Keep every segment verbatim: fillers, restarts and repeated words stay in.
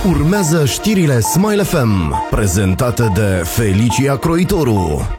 Urmează știrile Smile F M, prezentate de Felicia Croitoru.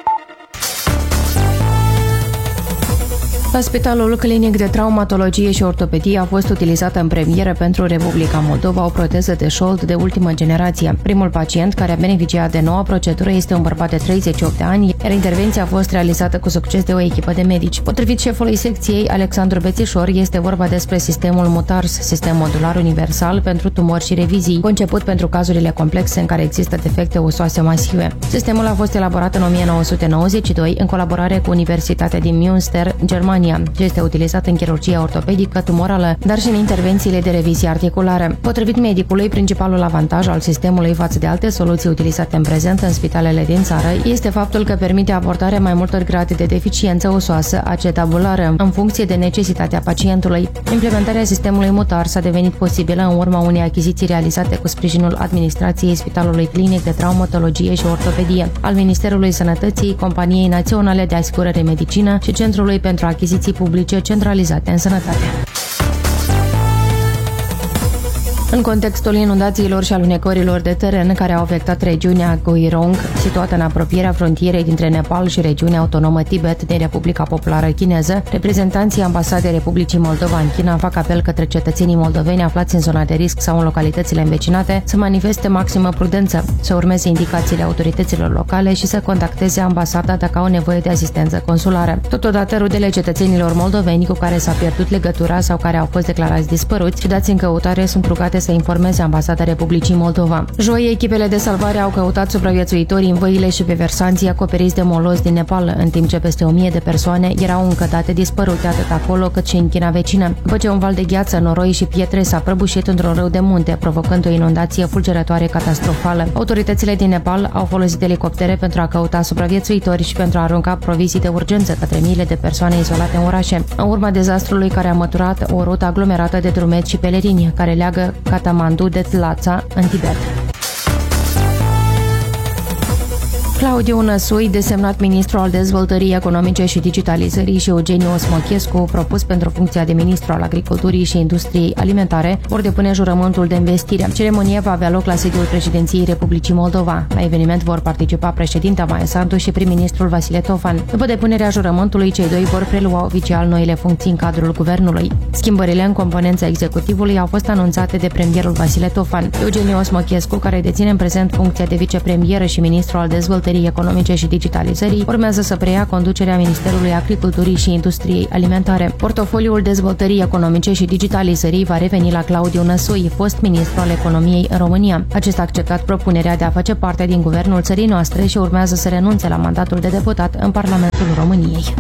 Spitalul Clinic de Traumatologie și Ortopedie a fost utilizată în premieră pentru Republica Moldova o proteză de șold de ultimă generație. Primul pacient care a beneficiat de noua procedură este un bărbat de treizeci și opt de ani, iar intervenția a fost realizată cu succes de o echipă de medici. Potrivit șefului secției, Alexandru Bețișor, este vorba despre sistemul MUTARS, sistem modular universal pentru tumori și revizii, conceput pentru cazurile complexe în care există defecte osoase masive. Sistemul a fost elaborat în o mie nouă sute nouăzeci și doi în colaborare cu Universitatea din Münster, Germania, și este utilizat în chirurgia ortopedică, tumorală, dar și în intervențiile de revizie articulare. Potrivit medicului, principalul avantaj al sistemului față de alte soluții utilizate în prezent în spitalele din țară este faptul că permite abordarea mai multor grade de deficiență osoasă acetabulară, în funcție de necesitatea pacientului. Implementarea sistemului MUTARS a devenit posibilă în urma unei achiziții realizate cu sprijinul administrației Spitalului Clinic de Traumatologie și Ortopedie, al Ministerului Sănătății, Companiei Naționale de Asigurări Medicină și Centrului pentru Achiziții publice centralizate în sănătate. În contextul inundațiilor și alunecărilor de teren care au afectat regiunea Goirong, situată în apropierea frontierei dintre Nepal și regiunea autonomă Tibet din Republica Populară Chineză, reprezentanții Ambasadei Republicii Moldova în China fac apel către cetățenii moldoveni aflați în zona de risc sau în localitățile învecinate să manifeste maximă prudență, să urmeze indicațiile autorităților locale și să contacteze ambasada dacă au nevoie de asistență consulară. Totodată, rudele cetățenilor moldoveni cu care s-a pierdut legătura sau care au fost declarați dispăruți și dați în căutare sunt rugate să informeze Ambasada Republicii Moldova. Joi, echipele de salvare au căutat supraviețuitorii în văile și pe versanții acoperiți de moloz din Nepal, în timp ce peste o mie de persoane erau încă date dispărute atât acolo cât și în China vecină, după ce un val de gheață, noroi și pietre s-a prăbușit într-un râu de munte, provocând o inundație fulgerătoare catastrofală. Autoritățile din Nepal au folosit elicoptere pentru a căuta supraviețuitori și pentru a arunca provizii de urgență către miile de persoane izolate în orașe, în urma dezastrului care a măturat o rută aglomerată de drumeți și pelerini care leagă Katamandu de Tlața, în Tibet. Claudiu Năsui, desemnat ministru al dezvoltării economice și digitalizării, și Eugeniu Osmochescu, propus pentru funcția de ministru al agriculturii și industriei alimentare, vor depune jurământul de investire. Ceremonia va avea loc la sediul președinției Republicii Moldova. La eveniment vor participa președinta Maia Sandu și prim-ministrul Vasile Tofan. După depunerea jurământului, cei doi vor prelua oficial noile funcții în cadrul guvernului. Schimbările în componența executivului au fost anunțate de premierul Vasile Tofan. Eugeniu Osmochescu, care deține în prezent funcția de vicepremieră și ministru al dezvoltării economice și digitalizării, urmează să preia conducerea Ministerului Agriculturii și Industriei Alimentare. Portofoliul dezvoltării economice și digitalizării va reveni la Claudiu Năsui, fost ministru al economiei în România. Acesta a acceptat propunerea de a face parte din guvernul țării noastre și urmează să renunțe la mandatul de deputat în Parlamentul României.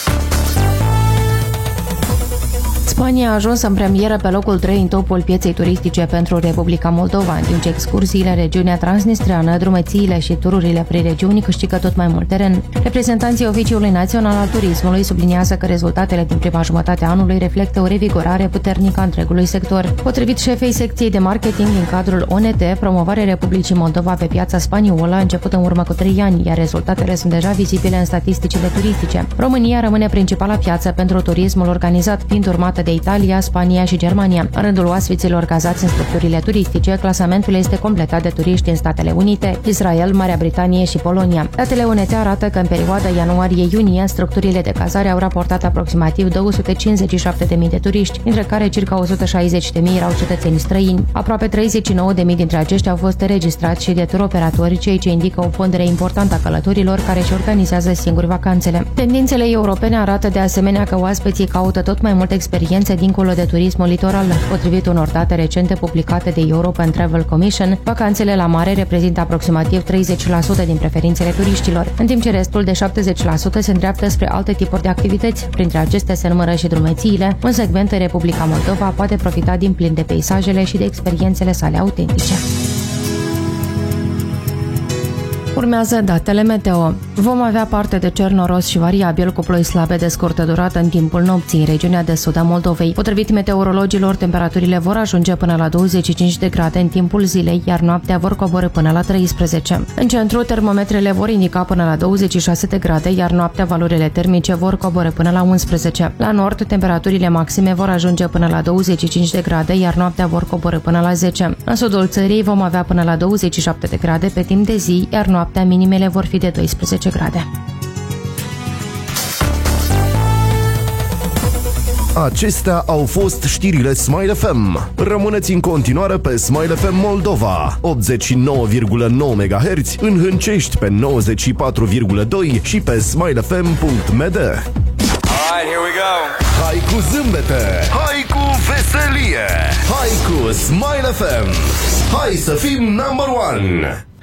Spania a ajuns în premieră pe locul trei în topul pieței turistice pentru Republica Moldova, în timp ce excursiile în regiunea transnistreană, drumețiile și tururile prin regiuni câștigă tot mai mult teren. Reprezentanții Oficiului Național al Turismului subliniază că rezultatele din prima jumătate a anului reflectă o revigorare puternică a întregului sector. Potrivit șefei secției de marketing din cadrul O N T, promovarea Republicii Moldova pe piața spaniolă a început în urmă cu trei ani, iar rezultatele sunt deja vizibile în statisticile turistice. România rămâne principala piață pentru turismul organizat, fiind urmată de Italia, Spania și Germania. În rândul oaspeților cazați în structurile turistice, clasamentul este completat de turiști din Statele Unite, Israel, Marea Britanie și Polonia. Datele O N T arată că în perioada ianuarie-iunie, structurile de cazare au raportat aproximativ două sute cincizeci și șapte de mii de turiști, dintre care circa o sută șaizeci de mii erau cetățeni străini. Aproape treizeci și nouă de mii dintre aceștia au fost înregistrați și de turoperatori, ceea ce indică o pondere importantă a călătorilor care își organizează singuri vacanțele. Tendințele europene arată de asemenea că oaspeții caută tot mai multă experiențe dincolo de turismul litoral. Potrivit unor date recente publicate de European Travel Commission, vacanțele la mare reprezintă aproximativ treizeci la sută din preferințele turiștilor, în timp ce restul de șaptezeci la sută se îndreaptă spre alte tipuri de activități. Printre acestea se numără și drumețiile, un segment în Republica Moldova poate profita din plin de peisajele și de experiențele sale autentice. Urmează datele meteo. Vom avea parte de cer noros și variabil cu ploi slabe de scurtă durată în timpul nopții în regiunea de sud a Moldovei. Potrivit meteorologilor, temperaturile vor ajunge până la douăzeci și cinci de grade în timpul zilei, iar noaptea vor coborî până la treisprezece. În centru, termometrele vor indica până la douăzeci și șase de grade, iar noaptea valorile termice vor coborî până la unsprezece. La nord, temperaturile maxime vor ajunge până la douăzeci și cinci de grade, iar noaptea vor coborî până la zece. În sudul țării vom avea până la douăzeci și șapte de grade pe timp de zi, iar noaptea minimele vor fi de doisprezece grade. Acestea au fost știrile Smile F M. Rămâneți în continuare pe Smile F M Moldova, optzeci și nouă virgulă nouă megahertz, în Hâncești pe nouăzeci și patru virgulă doi și pe smile f m punct m d. Alright, here we go. Hai cu zâmbete, hai cu veselie, hai cu Smile F M. Hai să fim number one!